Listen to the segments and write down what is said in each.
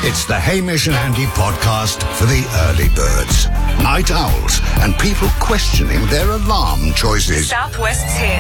It's the Hamish and Andy podcast for the early birds, night owls, and people questioning their alarm choices. South West's here.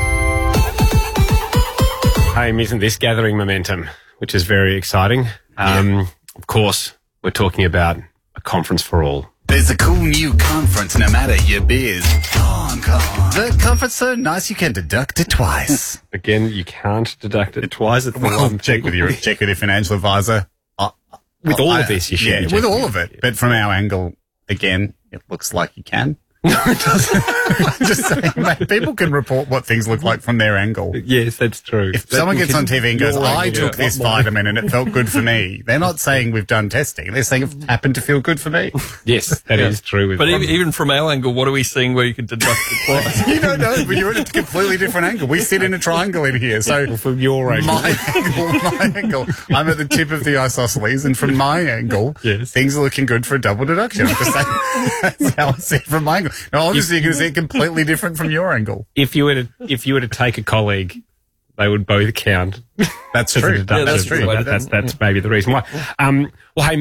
Hame, isn't this gathering momentum, which is very exciting? Of course, we're talking about a conference for all. There's a cool new conference, no matter your biz. Con. The conference so nice you can deduct it twice. Again, you can't deduct it twice. It's the one check with your financial advisor. With all of this, you should. Yeah, with all of it. But from our angle, again, it looks like you can. No, it doesn't. I'm just saying, mate, people can report what things look like from their angle. Yes, that's true. If someone gets on TV and goes, I took this vitamin and it felt good for me, they're not saying we've done testing. They're saying it happened to feel good for me. Yes, that is true. But even from our angle, what are we seeing where you can deduct it twice? You don't know, but you're at a completely different angle. We sit in a triangle in here. So from your angle. My angle, I'm at the tip of the isosceles, and from my angle, yes, things are looking good for a double deduction. I'm just saying, that's how I see it from my angle. Now, obviously, you're going to see it completely different from your angle. If you were to take a colleague, they would both count. That's true. Yeah, that's true. That's maybe the reason why. Well, hey,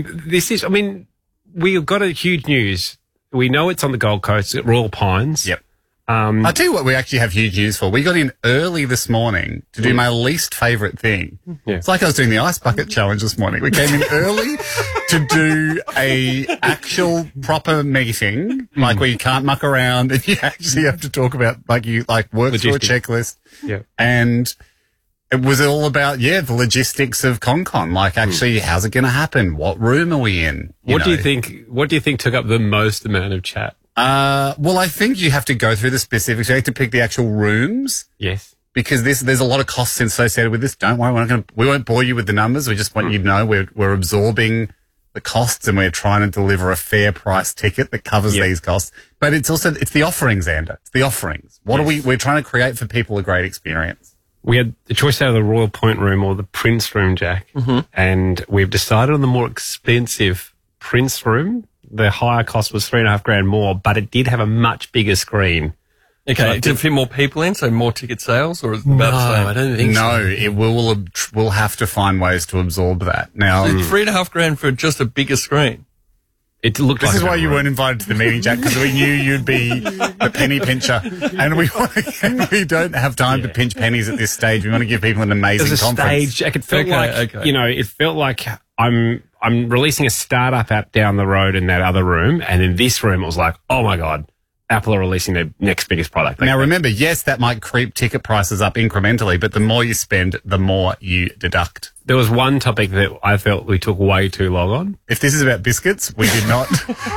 we've got a huge news. We know it's on the Gold Coast at Royal Pines. Yep. I'll tell you what we actually have huge news for. We got in early this morning to do my least favourite thing. Yeah. It's like I was doing the ice bucket challenge this morning. We came in early to do a actual proper meeting, like where you can't muck around and you actually have to talk about work through a checklist. Yeah. And it was all about, the logistics of ConCon. Like, actually, how's it going to happen? What room are we in? What do you think took up the most amount of chat? Well, I think you have to go through the specifics. You have to pick the actual rooms. Yes. Because there's a lot of costs associated with this. Don't worry, we won't bore you with the numbers. We just want you to know we're absorbing the costs and we're trying to deliver a fair price ticket that covers these costs. But it's the offerings, Xander. It's the offerings. We're trying to create for people a great experience. We had the choice out of the Royal Point room or the Prince room, Jack. Mm-hmm. And we've decided on the more expensive Prince room. The higher cost was $3,500 more, but it did have a much bigger screen. Okay, did it fit more people in, so more ticket sales, or is it about the same? I don't think so. No, it we'll have to find ways to absorb that. Now, so $3,500 for just a bigger screen. It looked this like is why you weren't invited to the meeting, Jack, because we knew you'd be the penny pincher, and we don't have time to pinch pennies at this stage. We want to give people an amazing conference. Stage, Jack. It felt it felt like I'm releasing a startup app down the road in that other room, and in this room it was like, oh my God, Apple are releasing their next biggest product. Now remember, yes, that might creep ticket prices up incrementally, but the more you spend, the more you deduct. There was one topic that I felt we took way too long on. If this is about biscuits, we did not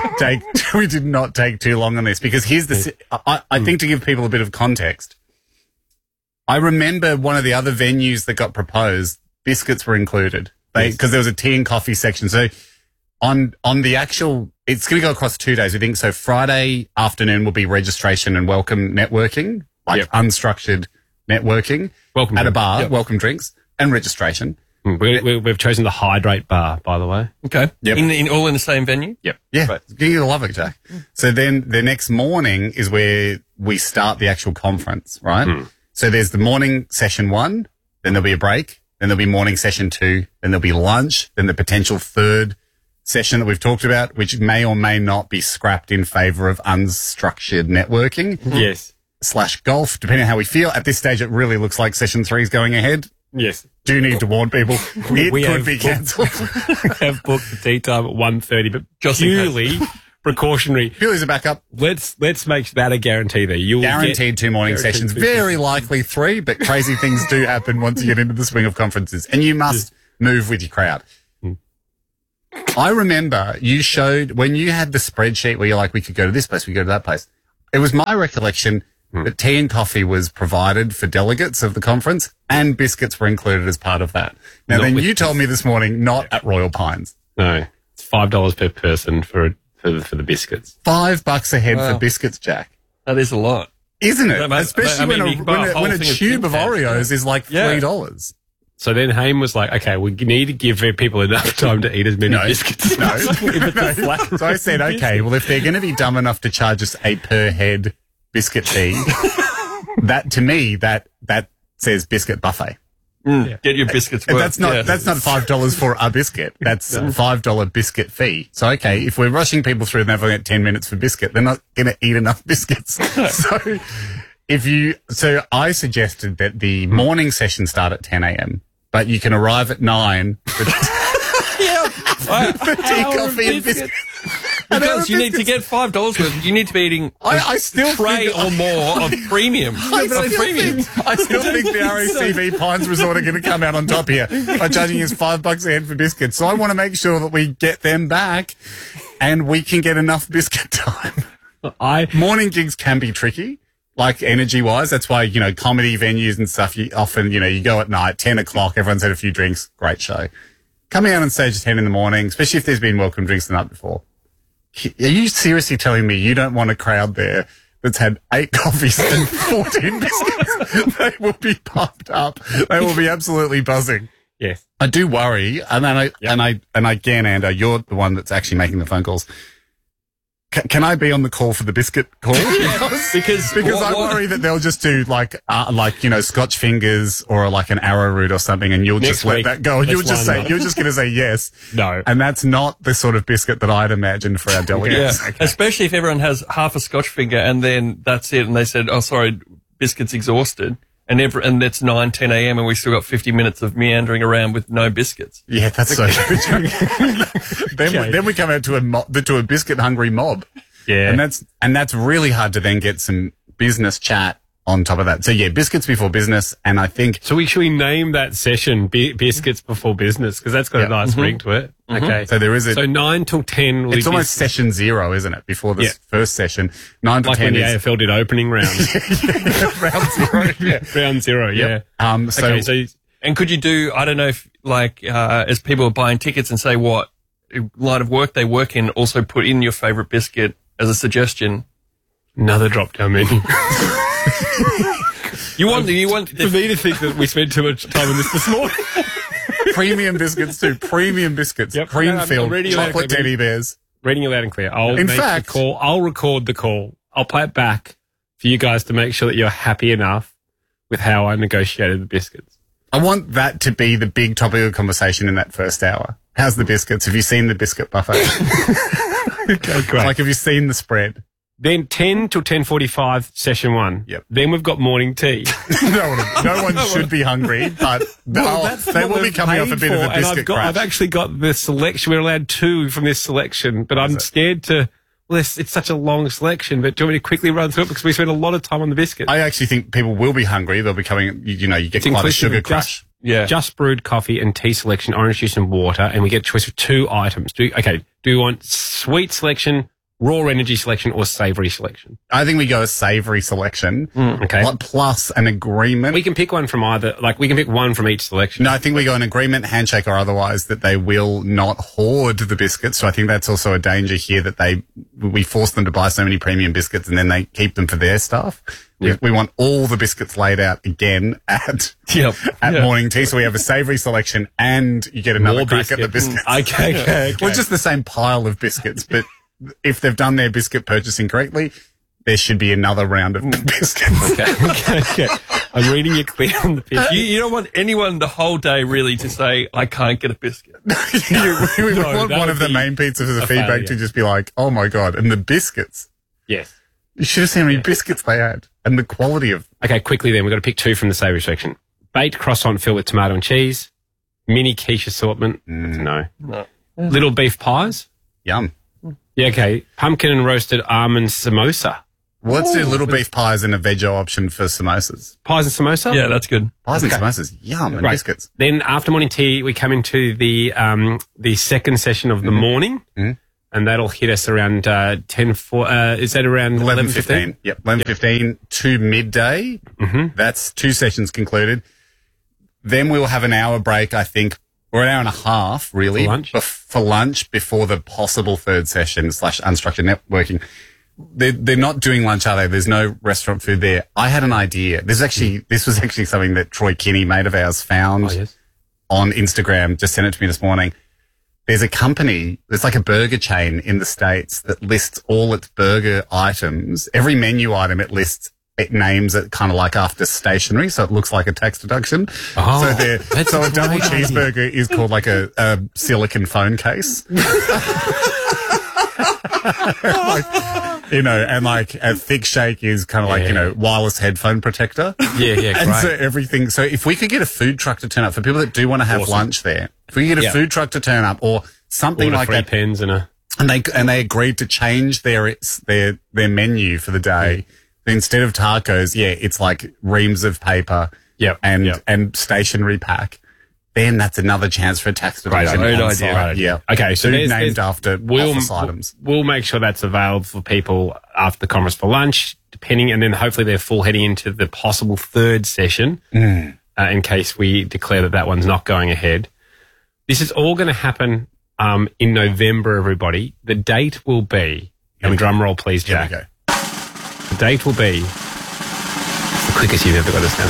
take too long on this, because here's I think, to give people a bit of context, I remember one of the other venues that got proposed, biscuits were included. Because there was a tea and coffee section. So on the actual, it's going to go across 2 days, we think. So Friday afternoon will be registration and welcome networking, unstructured networking at a bar, welcome drinks and registration. We've chosen the Hydrate Bar, by the way. Okay. Yep. All in the same venue? Yep. Yeah. Right. You'll love it, Jack. So then the next morning is where we start the actual conference, right? So there's the morning session 1, then there'll be a break. Then there'll be morning session 2, then there'll be lunch, then the potential third session that we've talked about, which may or may not be scrapped in favour of unstructured networking. Yes. / golf, depending on how we feel. At this stage, it really looks like session 3 is going ahead. Yes. Do need to warn people. It could be cancelled. We have booked the tea time at 1:30, but just purely precautionary. Purely as a backup. Let's make that a guarantee there. You'll guaranteed 2 morning sessions. Very likely 3, but crazy things do happen once you get into the swing of conferences. And you must move with your crowd. I remember you showed, when you had the spreadsheet where you're like, we could go to this place, we could go to that place. It was my recollection that tea and coffee was provided for delegates of the conference and biscuits were included as part of that. Now, then you told me this morning, not at Royal Pines. No, it's $5 per person for the biscuits. $5 a head for biscuits, Jack. That is a lot. Isn't it? Especially when a tube of Oreos is like $3. So then Hame was like, okay, we need to give people enough time to eat as many biscuits. No. So I said, okay, well, if they're going to be dumb enough to charge us a per head biscuit fee, that to me, that says biscuit buffet. Get your biscuits And worth. that's not $5 for a biscuit. That's a $5 biscuit fee. So, okay, if we're rushing people through and they've only got 10 minutes for biscuit, they're not going to eat enough biscuits. So I suggested that the morning session start at 10 a.m., but you can arrive at 9 for tea, coffee and biscuits. Because you need to get $5 worth. You need to be eating I still tray think- or more of premium. I still think the RACV Pines Resort are going to come out on top here by charging us $5 a head for biscuits. So I want to make sure that we get them back and we can get enough biscuit time. Morning gigs can be tricky, like energy-wise. That's why, comedy venues and stuff, you often, you go at night, 10 o'clock, everyone's had a few drinks, great show. Coming out on stage at 10 in the morning, especially if there's been welcome drinks the night before. Are you seriously telling me you don't want a crowd there that's had 8 coffees and 14 biscuits? They will be pumped up. They will be absolutely buzzing. Yes. I do worry, and again, Ando, you're the one that's actually making the phone calls. Can I be on the call for the biscuit call? Because I worry that they'll just do Scotch fingers or like an arrowroot or something, and you'll just let that go. And you're just going to say yes. No. And that's not the sort of biscuit that I'd imagine for our delegates. Yeah, especially if everyone has half a Scotch finger and then that's it. And they said, "Oh, sorry, biscuit's exhausted." And it's 9, 10 a.m. and we still got 50 minutes of meandering around with no biscuits. Yeah, that's so true. Then we come out to a biscuit hungry mob. Yeah. And that's really hard to then get some business chat on top of that. So yeah, biscuits before business. And I think. So should we name that session Biscuits Before Business? Because that's got a nice ring to it. Okay. So there is So 9 till 10 will it's be almost session 0, isn't it? Before the first session. 9 to like 10 when the is AFL did opening round. round 0. Yeah. Round 0, yeah. And could you do, I don't know if as people are buying tickets and say what line of work they work in, also put in your favorite biscuit as a suggestion. Another drop-down menu. You want For me to think that we spent too much time on this morning. Premium biscuits too. Premium biscuits. Yep. Cream-filled I'm chocolate teddy bears. Reading you loud and clear. I'll record the call. I'll play it back for you guys to make sure that you're happy enough with how I negotiated the biscuits. I want that to be the big topic of conversation in that first hour. How's the biscuits? Have you seen the biscuit buffet? Okay, great. Like, have you seen the spread? Then 10 till 10:45, session 1. Yep. Then we've got morning tea. no one should be hungry, but they will be coming off a bit of a biscuit crash. I've actually got the selection. We're allowed 2 from this selection, but I'm scared to. Well, it's such a long selection, but do you want me to quickly run through it? Because we spent a lot of time on the biscuits. I actually think people will be hungry. They'll be coming, you get quite a sugar crash. Just brewed coffee and tea selection, orange juice and water, and we get a choice of 2 items. Do you want sweet selection, raw energy selection, or savoury selection? I think we go a savoury selection. Okay. Plus an agreement. We can pick one from either, we can pick one from each selection. No, I think we go an agreement, handshake or otherwise, that they will not hoard the biscuits. So I think that's also a danger here, that we force them to buy so many premium biscuits and then they keep them for their staff. Yep. We want all the biscuits laid out again at morning tea. So we have a savoury selection and you get another crack at the biscuits. Okay. Well, just the same pile of biscuits, but if they've done their biscuit purchasing correctly, there should be another round of biscuits. Okay. I'm reading you clear on the biscuit. You don't want anyone the whole day really to say, I can't get a biscuit. we want one of the main pizzas as a feedback to just be like, oh my God. And the biscuits. Yes. You should have seen how many biscuits they had and the quality of. Okay, quickly then. We've got to pick 2 from the savoury section. Baked croissant filled with tomato and cheese. Mini quiche assortment. No. Little beef pies. Yum. Yeah, okay. Pumpkin and roasted almond samosa. Let's do little beef pies and a veggie option for samosas. Pies and samosa? Yeah, that's good. Pies and samosas. Yum. And biscuits. Then after morning tea, we come into the second session of the morning. Mm-hmm. And that'll hit us around 10:04. Is that around 11:15? Yep, 11:15 to midday. Mm-hmm. That's 2 sessions concluded. Then we'll have an hour break, I think, or an hour and a half, really, for lunch before the possible third session / unstructured networking. They're not doing lunch, are they? There's no restaurant food there. I had an idea. This was actually something that Troy Kinney, mate of ours, found on Instagram. Just sent it to me this morning. There's a company, it's like a burger chain in the States that lists all its burger items. Every menu item it lists names it kind of like after stationery, so it looks like a tax deduction. Oh, so a double cheeseburger is called like a silicon phone case. And like a thick shake is kind of like, wireless headphone protector. Yeah, And great. so everything. So if we could get a food truck to turn up for people that do want to have lunch there, if we could get a food truck to turn up or something Order like free that. pens and they agreed to change their menu for the day. Instead of tacos, it's like reams of paper and stationery pack. Then that's another chance for a tax deduction. Great on idea. site. Yeah. Okay, so food there's named after office items. We'll make sure that's available for people after the conference for lunch, depending, and then hopefully they're full heading into the possible third session in case we declare that one's not going ahead. This is all going to happen in November, everybody. The date will be, and drum roll please, Jack. Here we go. The date will be, it's the quickest you've ever got this down.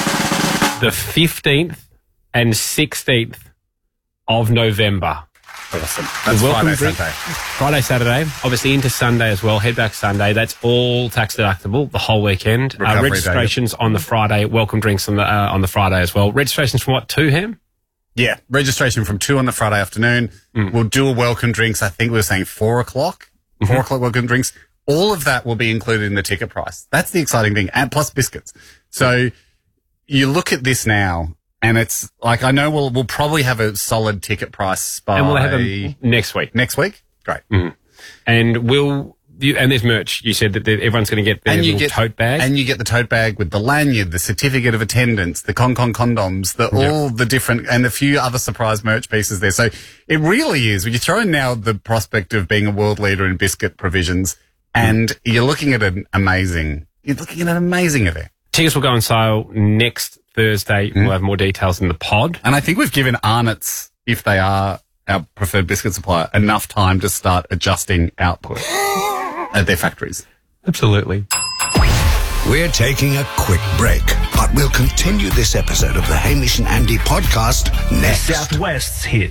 The 15th and 16th of November. Awesome. That's welcome Friday, drink. Saturday. Friday, Saturday, obviously into Sunday as well. Head back Sunday. That's all tax deductible the whole weekend. Recovery Registrations on the Friday. Welcome drinks on the Friday as well. Registrations from what, 2, Ham? Yeah, registration from 2 on the Friday afternoon. We'll do a welcome drinks. I think we were saying 4 o'clock. 4 o'clock welcome drinks. All of that will be included in the ticket price. That's the exciting thing, and plus biscuits. So you look at this now, and it's like, I know we'll probably have a solid ticket price by... And we'll have them next week. Next week? Great. And and there's merch. You said that everyone's going to get their little tote bag. And you get the tote bag with the lanyard, the certificate of attendance, the condoms, all the different, and a few other surprise merch pieces there. So it really is, when you throw in now the prospect of being a world leader in biscuit provisions, and you're looking at an amazing event. Tickets will go on sale next Thursday. We'll have more details in the pod. And I think we've given Arnott's, if they are our preferred biscuit supplier, enough time to start adjusting output at their factories. Absolutely. We're taking a quick break, but we'll continue this episode of the Hamish and Andy podcast next. Southwest's hit.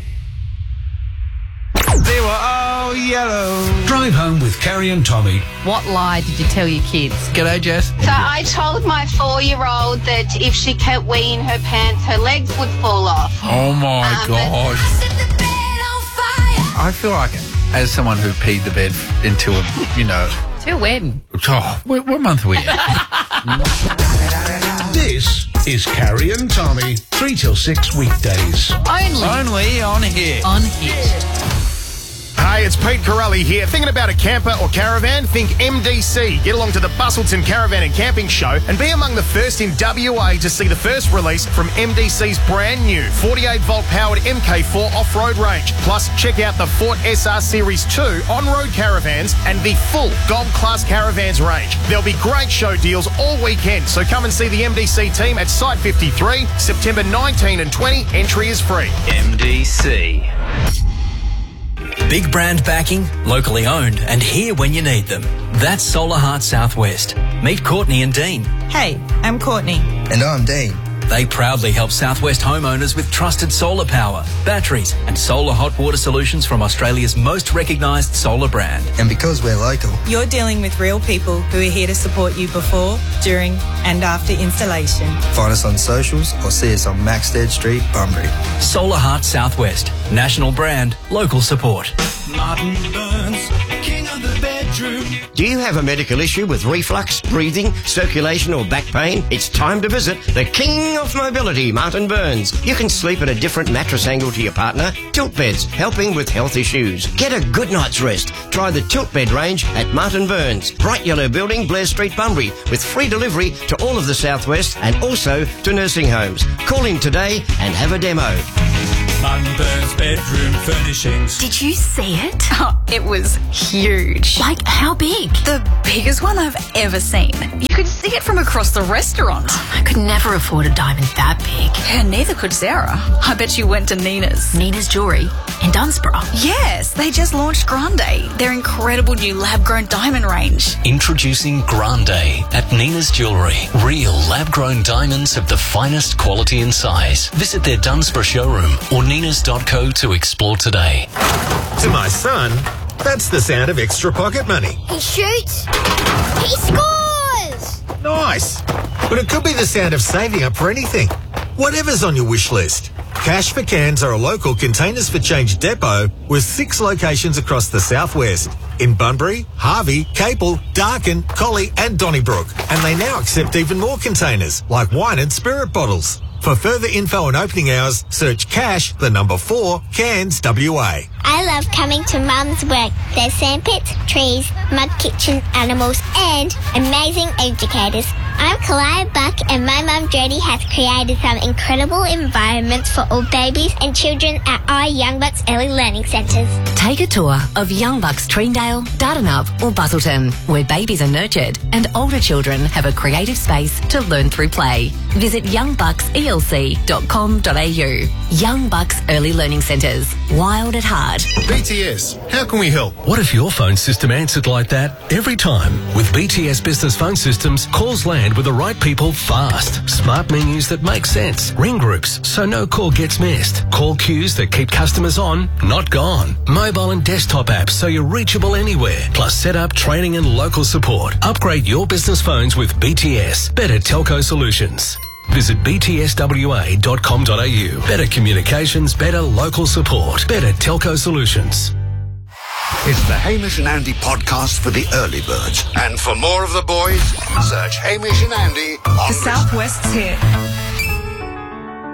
They were all yellow. Drive home with Carrie and Tommy. What lie did you tell your kids? G'day, Jess. So I told my 4-year-old that if she kept weeing her pants, her legs would fall off. Oh, my gosh. I feel like, as someone who peed the bed into Till when? Oh, what month are we in? This is Carrie and Tommy, 3 till 6 weekdays. Only on here. On Hit. Hey, it's Pete Corelli here. Thinking about a camper or caravan? Think MDC. Get along to the Bustleton Caravan and Camping Show and be among the first in WA to see the first release from MDC's brand new 48-volt powered MK4 off-road range. Plus, check out the Ford SR Series 2 on-road caravans and the full Gold Class Caravans range. There'll be great show deals all weekend, so come and see the MDC team at Site 53, September 19 and 20. Entry is free. MDC. Big brand backing, locally owned, and here when you need them. That's Solar Heart Southwest. Meet Courtney and Dean. Hey, I'm Courtney. And I'm Dean. They proudly help Southwest homeowners with trusted solar power, batteries, and solar hot water solutions from Australia's most recognised solar brand. And because we're local, You're dealing with real people who are here to support you before, during, and after installation. find us on socials or see us on Maxted Street, Bunbury. Solar Heart Southwest. National brand, local support. Martin Burns, king of the bedroom. Do you have a medical issue with reflux, breathing, circulation or back pain? It's time to visit the King of Mobility, Martin Burns. You can sleep at a different mattress angle to your partner. Tilt beds, helping with health issues. Get a good night's rest. Try the tilt bed range at Martin Burns. Bright yellow building, Blair Street, Bunbury, with free delivery to all of the Southwest and also to nursing homes. Call in today and have a demo. Martin Burns Bedroom Furnishings. Did you see it? Oh, it was huge. Like, how big? The biggest one I've ever seen. You could see it from across the restaurant. I could never afford a diamond that big. And neither could Sarah. I bet you went to Nina's. Nina's Jewelry in Dunsborough. Yes, they just launched Grande, their incredible new lab-grown diamond range. Introducing Grande at Nina's Jewellery. Real lab-grown diamonds of the finest quality and size. Visit their Dunsborough showroom or ninas.co to explore today. To my son, that's the sound of extra pocket money. He shoots. He scores! Nice. But it could be the sound of saving up for anything. Whatever's on your wish list. Cash for Cans are a local Containers for Change depot with 6 locations across the southwest. In Bunbury, Harvey, Capel, Darkin, Collie and Donnybrook. And they now accept even more containers, like wine and spirit bottles. For further info and opening hours, search Cash, the number 4, Cans WA. I love coming to Mum's work. There's sandpits, trees, mud kitchen, animals, and amazing educators. I'm Kalaya Buck, and my mum Jodie has created some incredible environments for all babies and children at our Young Bucks Early Learning Centres. Take a tour of Young Bucks Treendale, Dardanup or Busselton, where babies are nurtured and older children have a creative space to learn through play. Visit youngbuckselc.com.au. Young Bucks Early Learning Centres. Wild at heart. BTS, how can we help? What if your phone system answered like that every time? With BTS Business Phone Systems, calls land with the right people fast. Smart menus that make sense. Ring groups so no call gets missed. Call queues that keep customers on, not gone. Mobile and desktop apps so you're reachable anywhere. Plus setup, training and local support. Upgrade your business phones with BTS. Better telco solutions. Visit btswa.com.au. Better communications, better local support, better telco solutions. It's the Hamish and Andy podcast for the early birds. And for more of the boys, search Hamish and Andy on The Southwest's hit.